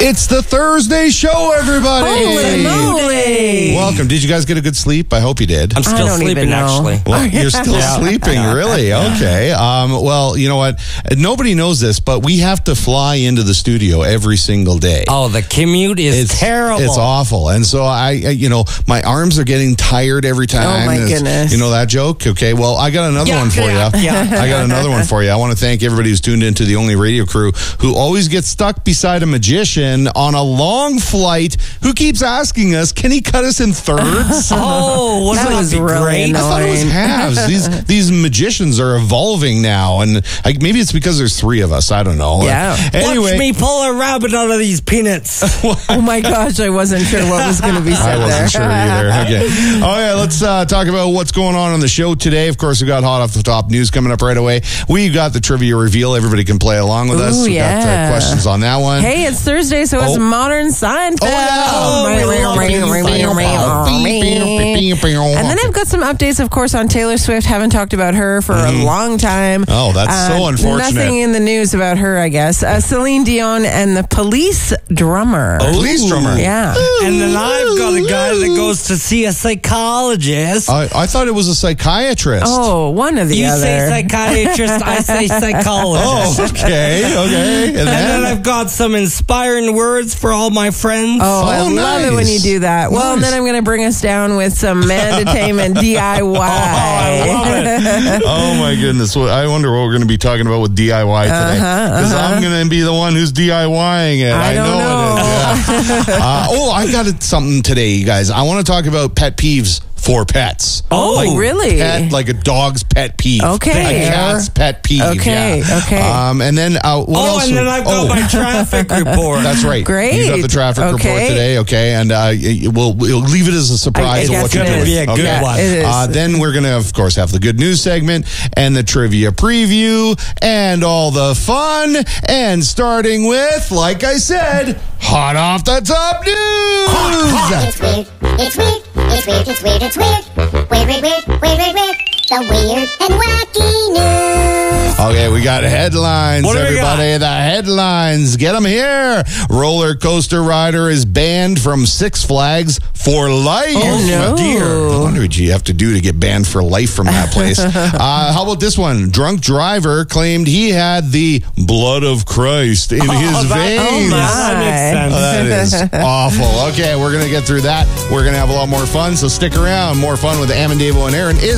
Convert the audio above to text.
It's the Thursday show, everybody. Holy moly. Welcome. Did you guys get a good sleep? I hope you did. I'm still sleeping, actually. Well, you're still sleeping, really? Okay. Well, you know what? Nobody knows this, but we have to fly into the studio every single day. Oh, the commute is terrible. It's awful. And so my arms are getting tired every time. Oh, my goodness. You know that joke? Okay. Well, I got another one for you. I got another one for you. I want to thank everybody who's tuned into the Only Radio crew who always gets stuck beside a magician on a long flight who keeps asking us, can he cut us in thirds? Oh, that was really great? I thought it was halves. These magicians are evolving now, and maybe it's because there's three of us. I don't know. Yeah. Anyway, Watch me pull a rabbit out of these peanuts. Oh my gosh, I wasn't sure what was going to be said I wasn't there. sure either. Okay. Oh yeah, let's talk about what's going on the show today. Of course, we got hot off the top news coming up right away. We got the trivia reveal. Everybody can play along with us. We got questions on that one. Hey, it's Thursday, so it's Modern Seinfeld. And then I've got some updates, of course, on Taylor Swift. Haven't talked about her for a long time. Oh, that's so unfortunate. Nothing in the news about her, I guess. Celine Dion and the Police drummer. Police drummer. Yeah. And then I've got a guy that goes to see a psychologist. I thought it was a psychiatrist. Oh, one or the You other. say psychiatrist, I say psychologist. Oh, okay. And And then then I've got some inspiring words for all my friends. Oh, I love it when nice. you do that. Well, and then I'm going to bring us down with some Mandatainment DIY. oh my goodness. I wonder what we're going to be talking about with DIY today. Because I'm going to be the one who's DIYing it. I don't know. It. Yeah. I got something today, you guys. I want to talk about pet peeves for pets. Oh, really? Like a dog's pet peeve. Okay. A cat's pet peeve. Okay, yeah. okay. And then what else? And then I've got my traffic report. That's right. Great. You got the traffic report today, okay? And we'll leave it as a surprise. I of what guess you're it doing. Be a good Okay. one. It is. Then we're going to, of course, have the good news segment and the trivia preview and all the fun. And starting with, like I said, hot off the top news. It's weird. It's weird. It's weird. It's weird. It's weird. Weird. The weird and wacky news. Okay, we got headlines, What do we everybody. got? The headlines. Get them here. Roller coaster rider is banned from Six Flags for life. Oh, no. Dear. I wonder what you have to do to get banned for life from that place. How about this one? Drunk driver claimed he had the blood of Christ in his veins. That makes sense. That is awful. Okay, we're going to get through that. We're going to have a lot more fun, so stick around. More fun with Amandavo and Aaron is